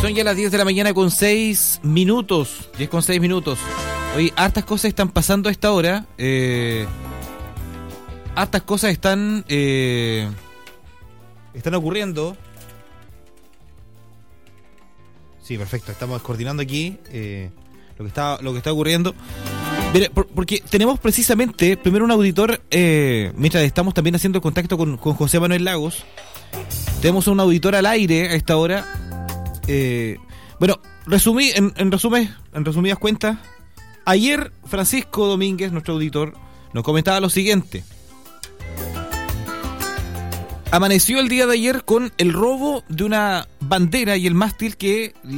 Son ya las 10 de la mañana con 6 minutos. 10 con 6 minutos. Oye, hartas cosas están pasando a esta hora. Hartas cosas están ocurriendo. Sí, perfecto. Estamos coordinando aquí lo que está ocurriendo. Mira, porque tenemos precisamente primero un auditor, mientras estamos también haciendo contacto con José Manuel Lagos. Tenemos un auditor al aire a esta hora. Bueno, en resumidas cuentas, ayer Francisco Domínguez, nuestro auditor, nos comentaba lo siguiente. Amaneció el día de ayer con el robo de una bandera y el mástil que él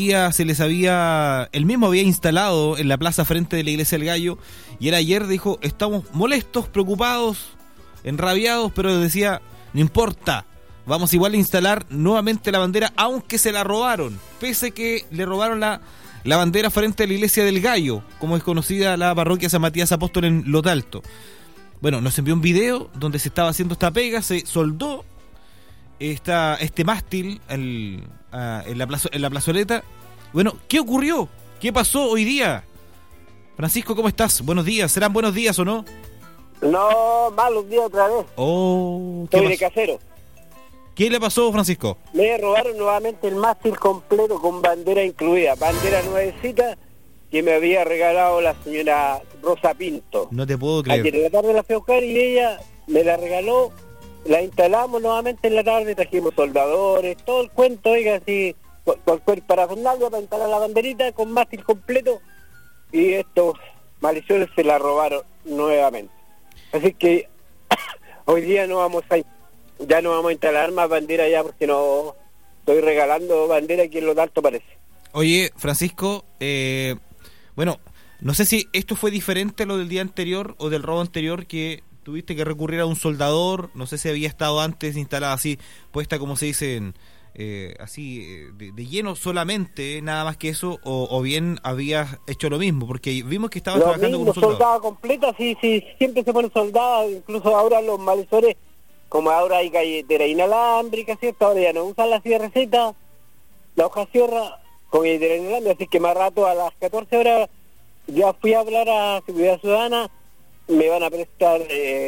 mismo había instalado en la plaza frente de la iglesia del Gallo, y él ayer dijo: estamos molestos, preocupados, enrabiados, pero decía, no importa, vamos igual a instalar nuevamente la bandera, aunque se la robaron, pese que le robaron la bandera frente a la iglesia del Gallo, como es conocida la parroquia San Matías Apóstol en Lotalto. Bueno, nos envió un video donde se estaba haciendo esta pega, se soldó este mástil en la plazoleta. Bueno, ¿qué ocurrió? ¿Qué pasó hoy día? Francisco, ¿cómo estás? Buenos días. ¿Serán buenos días o no? No, malos días otra vez. Oh, Estoy de casero. ¿Qué le pasó, Francisco? Me robaron nuevamente el mástil completo con bandera incluida. Bandera nuevecita que me había regalado la señora Rosa Pinto. No te puedo creer. Ayer en la tarde la fui a buscar y ella me la regaló. La instalamos nuevamente en la tarde, trajimos soldadores, todo el cuento, oiga, así, con parafernalia para instalar la banderita con mástil completo, y estos malhechores se la robaron nuevamente. Así que hoy día ya no vamos a instalar más bandera ya, porque no estoy regalando bandera aquí en Lotalto, parece. Oye, Francisco, bueno, no sé si esto fue diferente a lo del día anterior o del robo anterior, que tuviste que recurrir a un soldador. No sé si había estado antes instalada así, puesta como se dice, de lleno solamente, nada más que eso, o bien habías hecho lo mismo, porque vimos que estabas trabajando con un soldado. Soldada completa, sí, siempre se pone soldada, incluso ahora los malhechores, como ahora hay galletera inalámbrica, ¿cierto? Ahora ya no usan la receta, la hoja sierra con galletera inalámbrica, así que más rato a las 14 horas ya fui a hablar a Seguridad Ciudadana, me van a prestar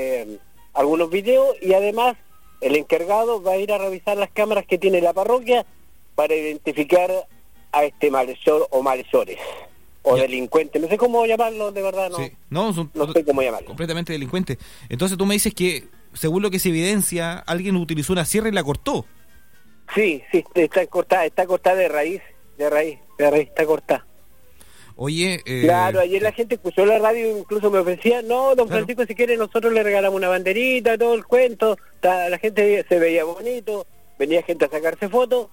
algunos videos, y además el encargado va a ir a revisar las cámaras que tiene la parroquia para identificar a este malhechor o malhechores o delincuentes, no sé cómo llamarlo, de verdad, sí. No sé cómo llamarlo. Completamente delincuentes. Entonces tú me dices que, según lo que se evidencia, alguien utilizó una sierra y la cortó. Sí, está cortada de raíz, está cortada. Oye, claro, ayer la gente escuchó la radio, incluso me ofrecía, no, don Francisco, claro, si quiere nosotros le regalamos una banderita, todo el cuento, la gente se veía bonito, venía gente a sacarse fotos,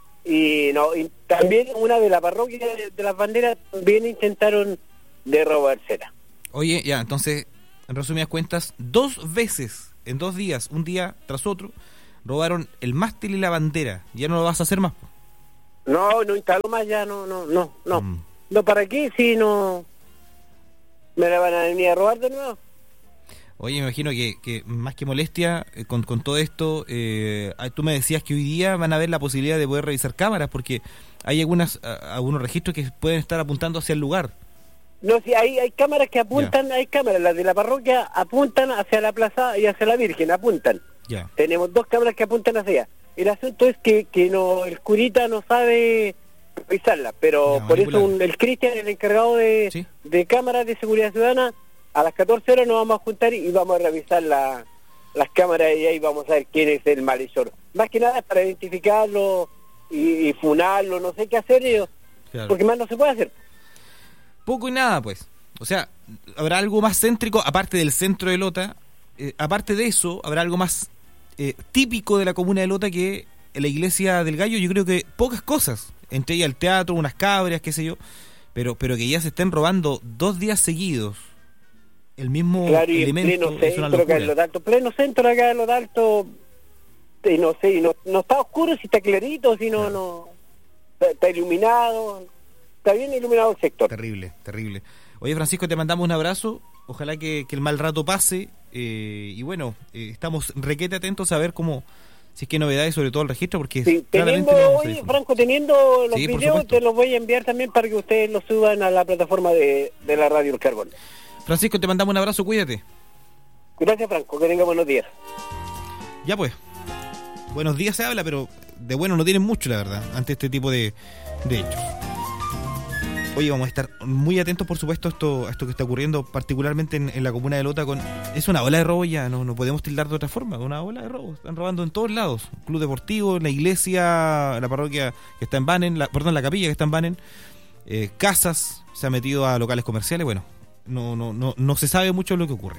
y también una de la parroquia de las banderas también intentaron de robársela. Oye, ya, entonces, en resumidas cuentas, 2 veces, en 2 días, un día tras otro, robaron el mástil y la bandera. ¿Ya no lo vas a hacer más? No instalo más ya, no. No, ¿para qué? Si no me la van a venir a robar de nuevo. Oye, me imagino que más que molestia con todo esto, tú me decías que hoy día van a haber la posibilidad de poder revisar cámaras, porque hay algunos registros que pueden estar apuntando hacia el lugar. No, sí, hay cámaras que apuntan, ya. Hay cámaras, las de la parroquia apuntan hacia la plaza y hacia la Virgen, apuntan. Ya. Tenemos 2 cámaras que apuntan hacia allá. El asunto es que el curita no sabe revisarla, pero ya, por eso el Cristian, el encargado de cámaras de seguridad ciudadana, a las 14 horas nos vamos a juntar y vamos a revisar las cámaras, y ahí vamos a ver quién es el malhechor. Más que nada para identificarlo y funarlo, no sé qué hacer ellos, claro, porque más no se puede hacer. Poco y nada, pues. O sea, habrá algo más céntrico, aparte del centro de Lota, aparte de eso, habrá algo más típico de la comuna de Lota que en la iglesia del Gallo. Yo creo que pocas cosas, entre ellas el teatro, unas cabras, qué sé yo, pero que ya se estén robando 2 días seguidos el mismo, claro, elemento, es una locura. Pleno centro acá en Lotalto, y no sé, no está oscuro, si está clarito, si no, claro, no está iluminado, está bien iluminado el sector. Terrible. Oye, Francisco, te mandamos un abrazo, ojalá que el mal rato pase, y bueno, estamos requete atentos a ver cómo si es que hay novedades sobre todo el registro, porque Sí, claramente teniendo, no se oye, difunde. Franco, teniendo los Sí, por videos, supuesto. te los voy a enviar también para que ustedes los suban a la plataforma de la Radio El Carbón. Francisco, te mandamos un abrazo, cuídate. Gracias, Franco, que tenga buenos días. Ya pues, buenos días se habla, pero de bueno no tienen mucho, la verdad, ante este tipo de hechos. Oye, vamos a estar muy atentos, por supuesto, a esto que está ocurriendo, particularmente en la comuna de Lota. Es una ola de robo ya, no podemos tildar de otra forma, una ola de robo. Están robando en todos lados, club deportivo, la iglesia, la parroquia que está en Banen, la capilla que está en Banen, casas, se ha metido a locales comerciales. Bueno, no se sabe mucho lo que ocurre.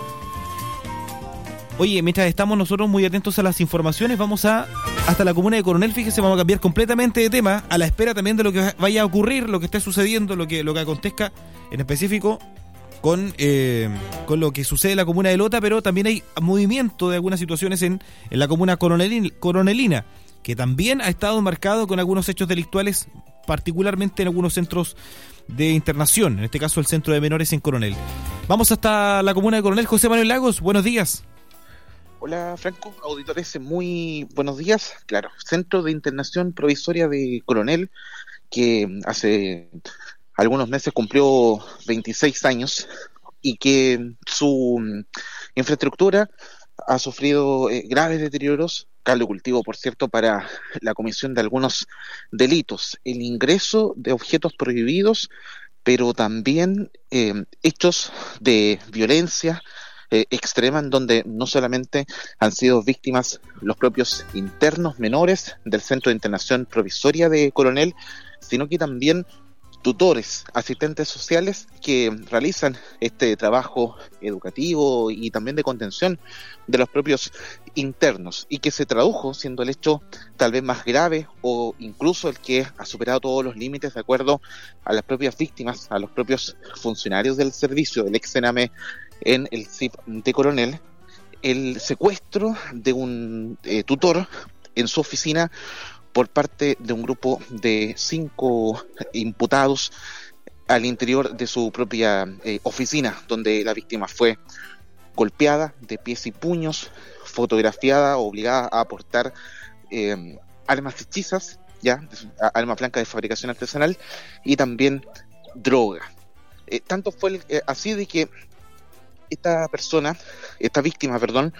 Oye, mientras estamos nosotros muy atentos a las informaciones, vamos hasta la comuna de Coronel. Fíjese, vamos a cambiar completamente de tema, a la espera también de lo que vaya a ocurrir, lo que esté sucediendo, lo que acontezca en específico con lo que sucede en la comuna de Lota, pero también hay movimiento de algunas situaciones en la comuna coronelina, que también ha estado marcado con algunos hechos delictuales, particularmente en algunos centros de internación, en este caso el centro de menores en Coronel. Vamos hasta la comuna de Coronel. José Manuel Lagos, buenos días. Hola Franco, auditores, muy buenos días. Claro, Centro de Internación Provisoria de Coronel, que hace algunos meses cumplió 26 años y que su infraestructura ha sufrido graves deterioros, caldo cultivo, por cierto, para la comisión de algunos delitos, el ingreso de objetos prohibidos, pero también hechos de violencia extrema, en donde no solamente han sido víctimas los propios internos menores del Centro de Internación Provisoria de Coronel, sino que también tutores, asistentes sociales que realizan este trabajo educativo y también de contención de los propios internos, y que se tradujo, siendo el hecho tal vez más grave o incluso el que ha superado todos los límites de acuerdo a las propias víctimas, a los propios funcionarios del servicio del ex-CENAME en el CIP de Coronel, el secuestro de un tutor en su oficina por parte de un grupo de 5 imputados al interior de su propia oficina, donde la víctima fue golpeada de pies y puños, fotografiada, obligada a aportar armas hechizas, armas blancas de fabricación artesanal, y también droga. Tanto fue así de que esta víctima,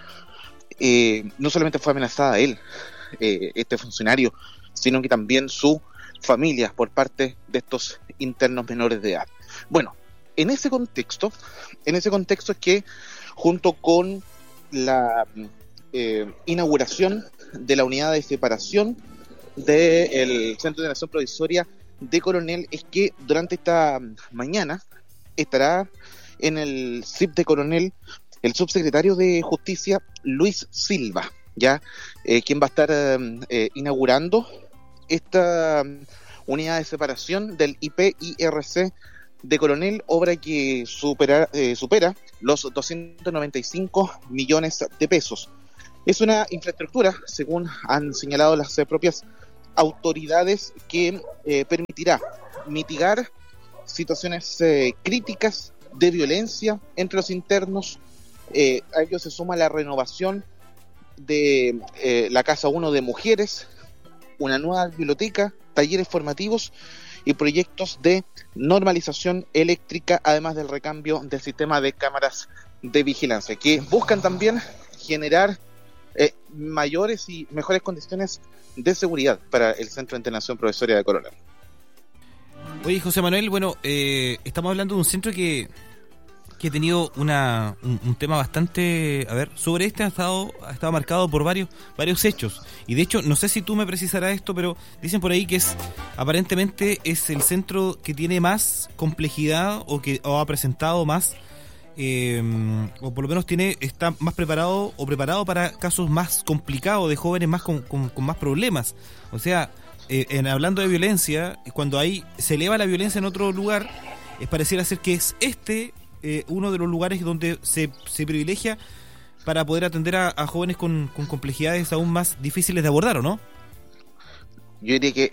no solamente fue amenazada a él, este funcionario, sino que también su familia por parte de estos internos menores de edad. Bueno, en ese contexto es que, junto con la inauguración de la unidad de separación del Centro de Internación Provisoria de Coronel, es que durante esta mañana estará en el CIP de Coronel el subsecretario de Justicia, Luis Silva, quien va a estar inaugurando esta unidad de separación del IP-IRC de Coronel, obra que supera los 295 millones de pesos. Es una infraestructura, según han señalado las propias autoridades, que permitirá mitigar situaciones críticas de violencia entre los internos. A ello se suma la renovación de la Casa 1 de mujeres, una nueva biblioteca, talleres formativos y proyectos de normalización eléctrica, además del recambio del sistema de cámaras de vigilancia, que buscan también generar mayores y mejores condiciones de seguridad para el Centro de Internación Provisoria de Coronel. Oye, José Manuel, bueno, estamos hablando de un centro que ha tenido un tema bastante... sobre este ha estado marcado por varios hechos. Y de hecho, no sé si tú me precisarás esto, pero dicen por ahí que aparentemente es el centro que tiene más complejidad o ha presentado más, o por lo menos está más preparado para casos más complicados de jóvenes más con más problemas. O sea, hablando de violencia, cuando se eleva la violencia en otro lugar, pareciera ser que es uno de los lugares donde se privilegia para poder atender a jóvenes con complejidades aún más difíciles de abordar, ¿o no? Yo diría que,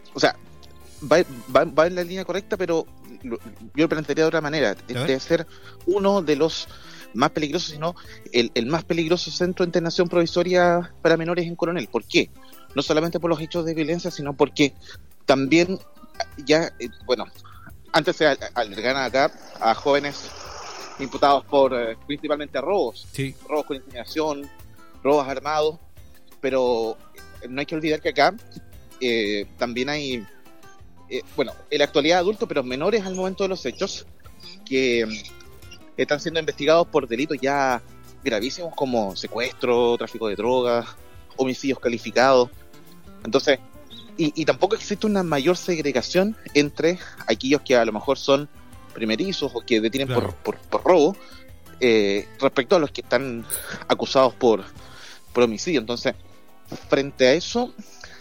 va en la línea correcta, pero yo lo plantearía de otra manera. Debe ser uno de los más peligroso, sino el más peligroso centro de internación provisoria para menores en Coronel. ¿Por qué? No solamente por los hechos de violencia, sino porque también ya, antes se albergaban acá a jóvenes imputados por principalmente robos, sí, robos con intimidación, robos armados, pero no hay que olvidar que acá también hay, en la actualidad adultos, pero menores al momento de los hechos, que están siendo investigados por delitos ya gravísimos como secuestro, tráfico de drogas, homicidios calificados. Entonces, y tampoco existe una mayor segregación entre aquellos que a lo mejor son primerizos o que detienen claro, por robo, respecto a los que están acusados por homicidio. Entonces, frente a eso,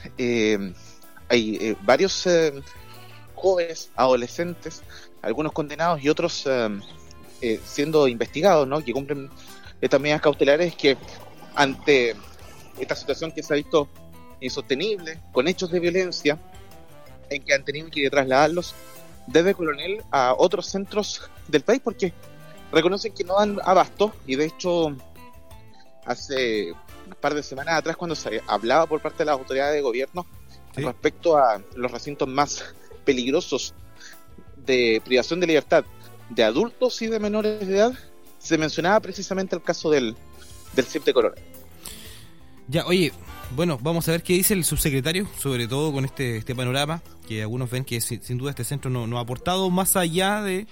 hay varios jóvenes, adolescentes, algunos condenados y otros siendo investigados, ¿no?, que cumplen estas medidas cautelares, que ante esta situación que se ha visto insostenible, con hechos de violencia, en que han tenido que trasladarlos desde Coronel a otros centros del país, porque reconocen que no dan abasto. Y de hecho, hace un par de semanas atrás, cuando se hablaba por parte de las autoridades de gobierno, sí, respecto a los recintos más peligrosos de privación de libertad de adultos y de menores de edad, se mencionaba precisamente el caso del CIP de Coronel. Ya, oye, bueno, vamos a ver qué dice el subsecretario, sobre todo con este panorama, que algunos ven que sin duda este centro no ha aportado más allá de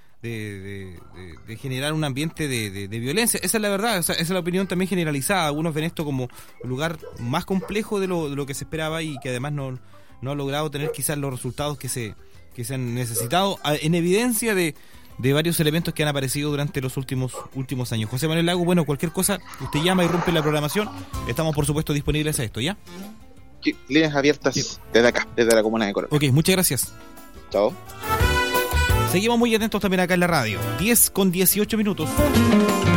generar un ambiente de violencia. Esa es la verdad, esa es la opinión también generalizada. Algunos ven esto como un lugar más complejo de lo que se esperaba, y que además no ha logrado tener quizás los resultados que se han necesitado, en evidencia de varios elementos que han aparecido durante los últimos años. José Manuel Lago, bueno, cualquier cosa, usted llama y rompe la programación. Estamos, por supuesto, disponibles a esto, ¿ya? Sí, líneas abiertas, sí, desde acá, desde la comuna de Coronel. Ok, muchas gracias. Chao. Seguimos muy atentos también acá en la radio. 10:18 minutos.